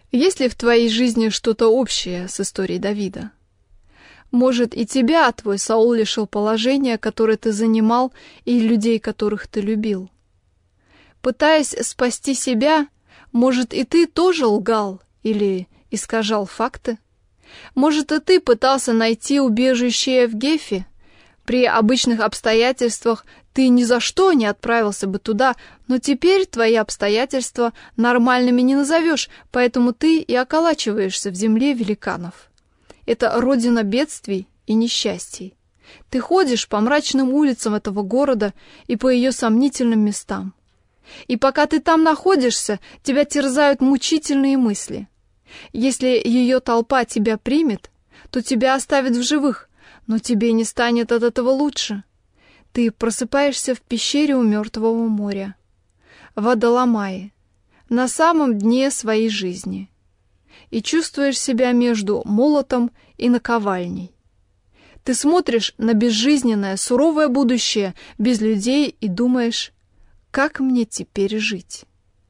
Есть ли в твоей жизни что-то общее с историей Давида? Может, и тебя твой Саул лишил положения, которое ты занимал, и людей, которых ты любил? Пытаясь спасти себя, может, и ты тоже лгал или искажал факты? Может, и ты пытался найти убежище в Гефе? При обычных обстоятельствах ты ни за что не отправился бы туда, но теперь твои обстоятельства нормальными не назовешь, поэтому ты и околачиваешься в земле великанов. Это родина бедствий и несчастий. Ты ходишь по мрачным улицам этого города и по ее сомнительным местам. И пока ты там находишься, тебя терзают мучительные мысли. Если ее толпа тебя примет, то тебя оставят в живых, но тебе не станет от этого лучше. Ты просыпаешься в пещере у Мертвого моря, в Адаламае, на самом дне своей жизни, и чувствуешь себя между молотом и наковальней. Ты смотришь на безжизненное, суровое будущее без людей и думаешь, как мне теперь жить?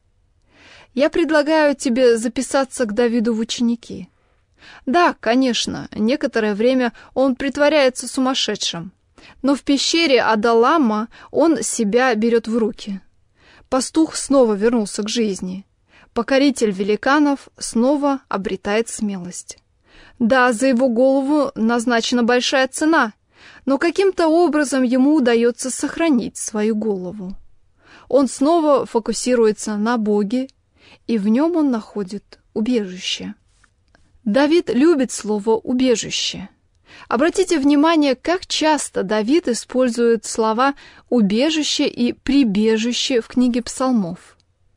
Я предлагаю тебе записаться к Давиду в ученики. Да, конечно, некоторое время он притворяется сумасшедшим, но в пещере Адалама он себя берет в руки. Пастух снова вернулся к жизни. Покоритель великанов снова обретает смелость. Да, за его голову назначена большая цена, но каким-то образом ему удается сохранить свою голову. Он снова фокусируется на Боге, и в нем он находит убежище. Давид любит слово «убежище». Обратите внимание, как часто Давид использует слова «убежище» и «прибежище» в книге Псалмов.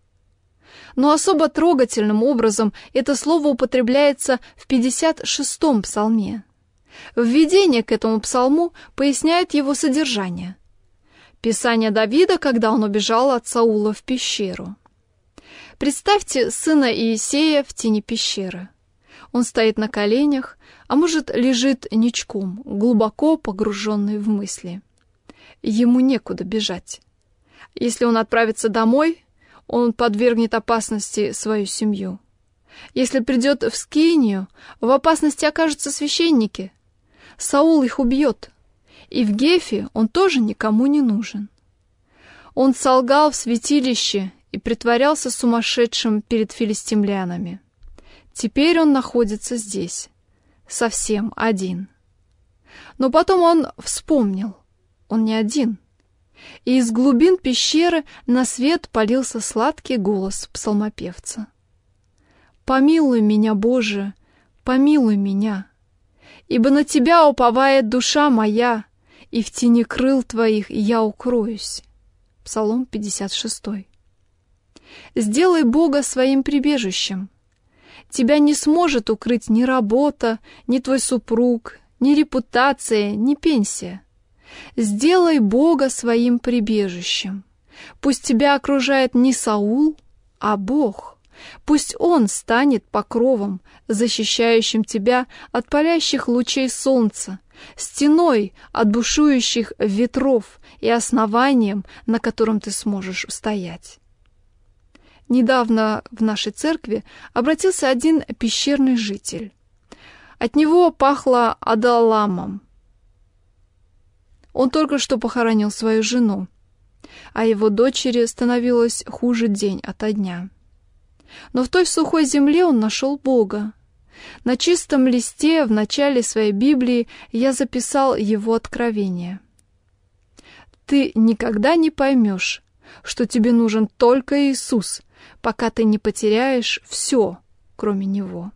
Но особо трогательным образом это слово употребляется в 56-м псалме. Введение к этому псалму поясняет его содержание. Писание Давида, когда он убежал от Саула в пещеру. Представьте сына Иисея в тени пещеры. Он стоит на коленях, а может, лежит ничком, глубоко погруженный в мысли. Ему некуда бежать. Если он отправится домой, он подвергнет опасности свою семью. Если придет в Скинию, в опасности окажутся священники. Саул их убьет. И в Гефе он тоже никому не нужен. Он солгал в святилище и притворялся сумасшедшим перед филистимлянами. Теперь он находится здесь, совсем один. Но потом он вспомнил, он не один. И из глубин пещеры на свет полился сладкий голос псалмопевца. «Помилуй меня, Боже, помилуй меня, ибо на Тебя уповает душа моя, и в тени крыл Твоих я укроюсь». Псалом 56. «Сделай Бога своим прибежищем. Тебя не сможет укрыть ни работа, ни твой супруг, ни репутация, ни пенсия. Сделай Бога своим прибежищем. Пусть тебя окружает не Саул, а Бог. Пусть Он станет покровом, защищающим тебя от палящих лучей солнца, стеной от бушующих ветров и основанием, на котором ты сможешь стоять». Недавно в нашей церкви обратился один пещерный житель. От него пахло Адаламом. Он только что похоронил свою жену, а его дочери становилось хуже день ото дня. Но в той сухой земле он нашел Бога. На чистом листе в начале своей Библии я записал его откровение. «Ты никогда не поймешь, что тебе нужен только Иисус, пока ты не потеряешь все, кроме Него».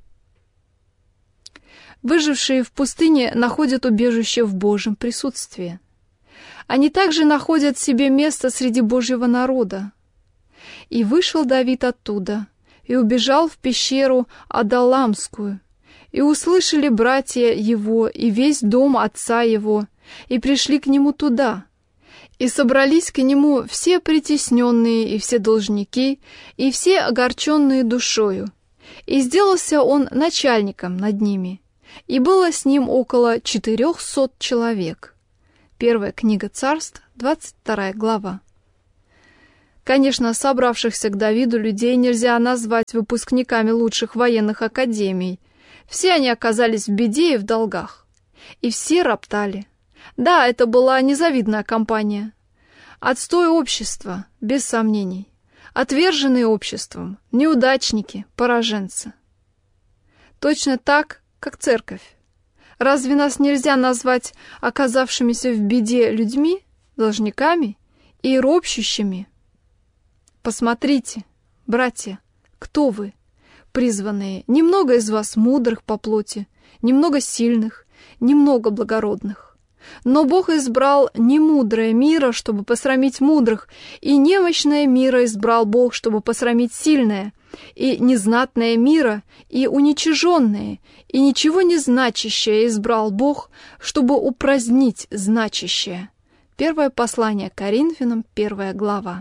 Выжившие в пустыне находят убежище в Божьем присутствии. Они также находят себе место среди Божьего народа. «И вышел Давид оттуда, и убежал в пещеру Адаламскую, и услышали братья его и весь дом отца его, и пришли к нему туда. И собрались к нему все притесненные и все должники, и все огорченные душою. И сделался он начальником над ними, и было с ним около 400 человек». Первая книга Царств, 22 глава. Конечно, собравшихся к Давиду людей нельзя назвать выпускниками лучших военных академий. Все они оказались в беде и в долгах. И все роптали. Да, это была незавидная компания. Отстой общества, без сомнений. Отверженные обществом, неудачники, пораженцы. Точно так, как церковь. Разве нас нельзя назвать оказавшимися в беде людьми, должниками и ропщущими? Посмотрите, братья, кто вы, призванные? Немного из вас мудрых по плоти, немного сильных, немного благородных. Но Бог избрал немудрое мира, чтобы посрамить мудрых, и немощное мира избрал Бог, чтобы посрамить сильное, и незнатное мира, и уничиженное, и ничего не значащее избрал Бог, чтобы упразднить значащее. Первое послание Коринфянам, 1 глава.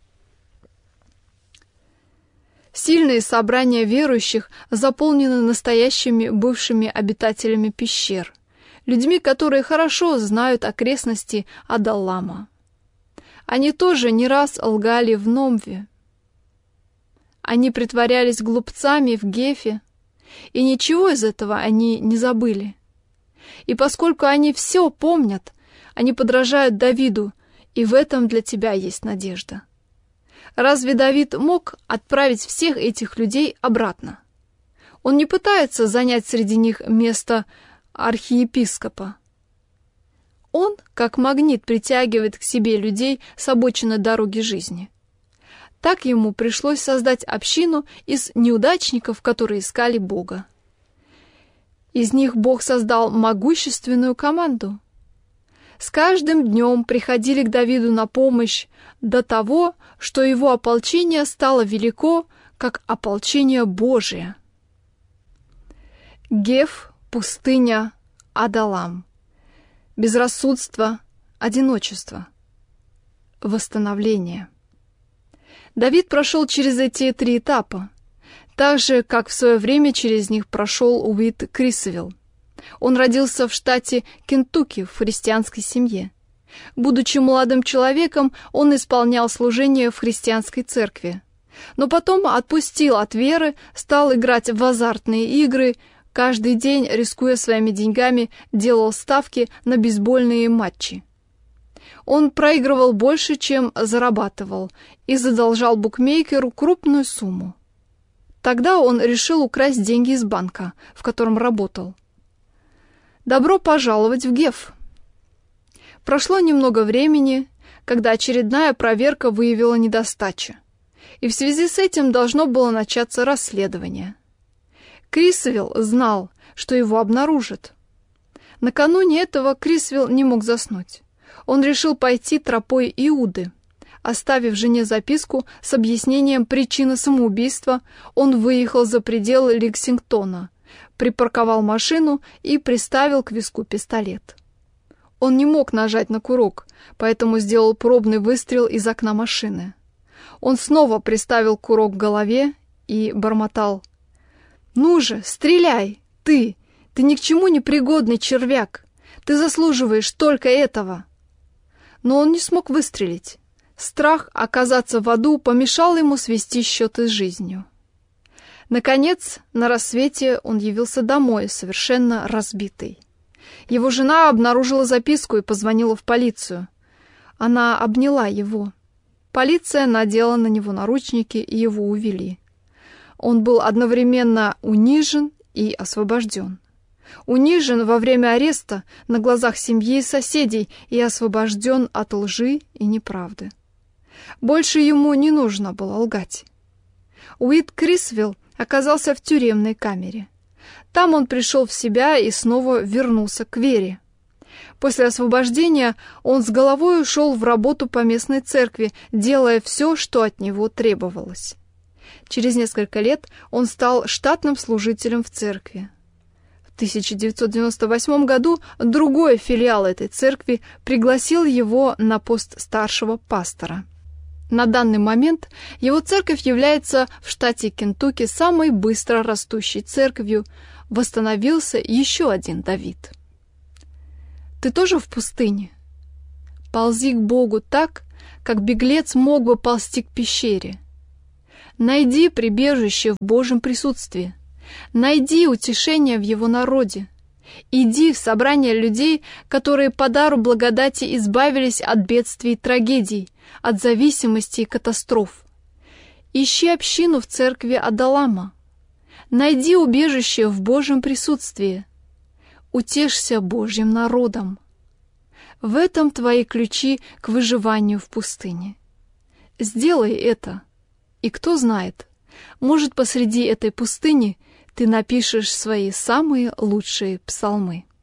Сильные собрания верующих заполнены настоящими бывшими обитателями пещер, людьми, которые хорошо знают окрестности Адаллама. Они тоже не раз лгали в Номве. Они притворялись глупцами в Гефе, и ничего из этого они не забыли. И поскольку они все помнят, они подражают Давиду, и в этом для тебя есть надежда. Разве Давид мог отправить всех этих людей обратно? Он не пытается занять среди них место архиепископа. Он, как магнит, притягивает к себе людей с обочины дороги жизни. Так ему пришлось создать общину из неудачников, которые искали Бога. Из них Бог создал могущественную команду. С каждым днем приходили к Давиду на помощь до того, что его ополчение стало велико, как ополчение Божие. Геф, пустыня, Адалам. Безрассудство, одиночество. Восстановление. Давид прошел через эти 3 этапа, так же, как в свое время через них прошел Уит Крисвелл. Он родился в штате Кентукки в христианской семье. Будучи молодым человеком, он исполнял служение в христианской церкви. Но потом отпустил от веры, стал играть в азартные игры, каждый день, рискуя своими деньгами, делал ставки на бейсбольные матчи. Он проигрывал больше, чем зарабатывал, и задолжал букмекеру крупную сумму. Тогда он решил украсть деньги из банка, в котором работал. Добро пожаловать в Геф. Прошло немного времени, когда очередная проверка выявила недостачу, и в связи с этим должно было начаться расследование. Крисвелл знал, что его обнаружат. Накануне этого Крисвелл не мог заснуть. Он решил пойти тропой Иуды. Оставив жене записку с объяснением причины самоубийства, он выехал за пределы Лексингтона, припарковал машину и приставил к виску пистолет. Он не мог нажать на курок, поэтому сделал пробный выстрел из окна машины. Он снова приставил курок к голове и бормотал: «Ну же, стреляй! Ты ни к чему не пригодный червяк! Ты заслуживаешь только этого!» Но он не смог выстрелить. Страх оказаться в аду помешал ему свести счеты с жизнью. Наконец, на рассвете он явился домой, совершенно разбитый. Его жена обнаружила записку и позвонила в полицию. Она обняла его. Полиция надела на него наручники, и его увели. Он был одновременно унижен и освобожден. Унижен во время ареста на глазах семьи и соседей и освобожден от лжи и неправды. Больше ему не нужно было лгать. Уит Крисвелл оказался в тюремной камере. Там он пришел в себя и снова вернулся к вере. После освобождения он с головой ушел в работу по местной церкви, делая все, что от него требовалось. Через несколько лет он стал штатным служителем в церкви. В 1998 году другой филиал этой церкви пригласил его на пост старшего пастора. На данный момент его церковь является в штате Кентукки самой быстро растущей церковью. Восстановился еще один Давид. Ты тоже в пустыне? Ползи к Богу так, как беглец мог бы ползти к пещере. Найди прибежище в Божьем присутствии. Найди утешение в Его народе. Иди в собрание людей, которые по дару благодати избавились от бедствий и трагедий, от зависимости и катастроф. Ищи общину в церкви Адалама. Найди убежище в Божьем присутствии. Утешься Божьим народом. В этом твои ключи к выживанию в пустыне. Сделай это, и кто знает, может, посреди этой пустыни ты напишешь свои самые лучшие псалмы.